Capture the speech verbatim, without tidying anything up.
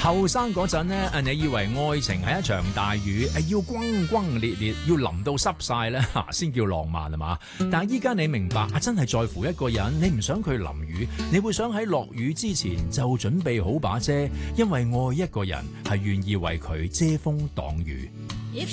後生嗰陣呢，誒，你以為愛情係一場大雨，誒，要轟轟烈烈，要淋到濕晒咧，吓先叫浪漫係嘛？但係依家你明白啊，真係在乎一個人，你唔想佢淋雨，你會想喺落雨之前就準備好把遮，因為愛一個人係願意為佢遮風擋雨。